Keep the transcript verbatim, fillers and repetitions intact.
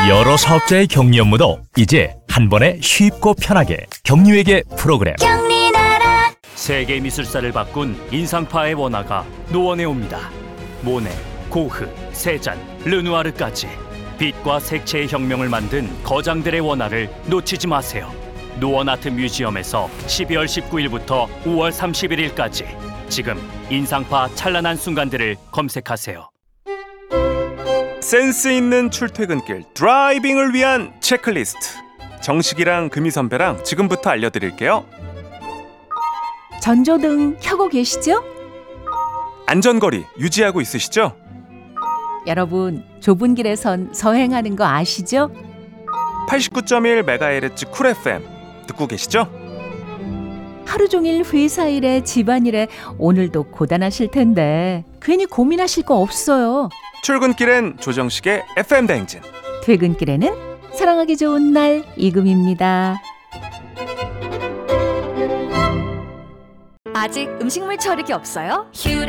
여러 사업자의 격리 업무도 이제 한 번에 쉽고 편하게 격리회계 프로그램. 격리나라. 세계 미술사를 바꾼 인상파의 원화가 노원에 옵니다. 모네, 고흐, 세잔, 르누아르까지 빛과 색채의 혁명을 만든 거장들의 원화를 놓치지 마세요. 노원 아트 뮤지엄에서 십이월 십구일부터 오월 삼십일일까지 지금 인상파 찬란한 순간들을 검색하세요. 센스 있는 출퇴근길 드라이빙을 위한 체크리스트. 정식이랑 금희 선배랑 지금부터 알려드릴게요. 전조등 켜고 계시죠? 안전거리 유지하고 있으시죠? 여러분, 좁은 길에선 서행하는 거 아시죠? 팔십구 점 일 메가헤르츠 쿨 에프엠 듣고 계시죠? 하루 종일 회사 일에 집안일에 오늘도 고단하실 텐데 괜히 고민하실 거 없어요. 출근길엔 조정식의 에프엠 대행진, 퇴근길에는 사랑하기 좋은 날 이금입니다. 아직 음식물 처리기 없어요?